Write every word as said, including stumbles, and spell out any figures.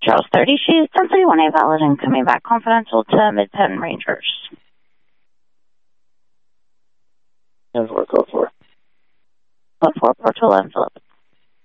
Charles thirty, she is ten thirty-one A valid and coming back confidential to Mid-Penn Rangers. And for code four. Code four, Portola and Phillips.